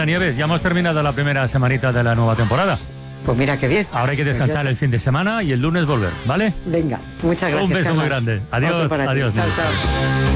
Bueno, Nieves, ya hemos terminado la primera semanita de la nueva temporada. Pues mira qué bien. Ahora hay que descansar el fin de semana y el lunes volver, ¿vale? Venga, muchas gracias. Un beso Carlas. muy grande. Adiós, Otro para ti. adiós. Chao, chao.